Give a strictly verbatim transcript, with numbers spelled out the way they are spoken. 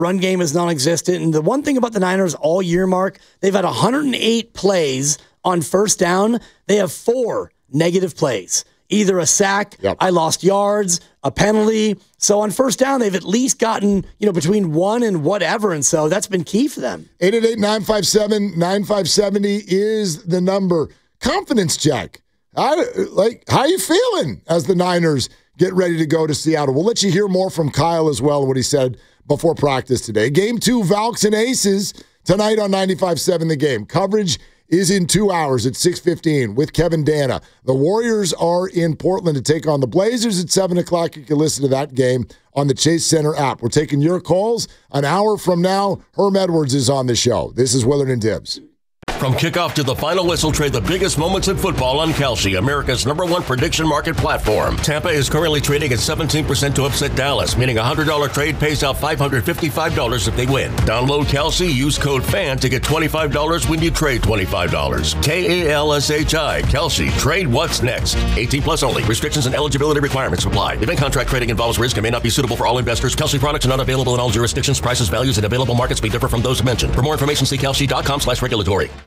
Run game is non-existent. And the one thing about the Niners all year, Mark, they've had one hundred eight plays on first down. They have four negative plays. Either a sack, yep. I lost yards, a penalty. So on first down, they've at least gotten, you know, between one and whatever. And so that's been key for them. eight eight eight, nine five seven, nine five seven zero is the number. Confidence check. I, like, how you feeling as the Niners get ready to go to Seattle? We'll let you hear more from Kyle as well, what he said before practice today. Game two, Valks and Aces, tonight on ninety-five point seven The Game. Coverage is in two hours at six fifteen with Kevin Dana. The Warriors are in Portland to take on the Blazers at seven o'clock. You can listen to that game on the Chase Center app. We're taking your calls. An hour from now, Herm Edwards is on the show. This is Willard and Dibbs. From kickoff to the final whistle, trade the biggest moments in football on Kalshi, America's number one prediction market platform. Tampa is currently trading at seventeen percent to upset Dallas, meaning a one hundred dollars trade pays out five hundred fifty-five dollars if they win. Download Kalshi, use code FAN to get twenty-five dollars when you trade twenty-five dollars. K A L S H I, Kalshi. Trade what's next. eighteen plus only. Restrictions and eligibility requirements apply. Event contract trading involves risk and may not be suitable for all investors. Kalshi products are not available in all jurisdictions. Prices, values, and available markets may differ from those mentioned. For more information, see kalshi dot com slash regulatory.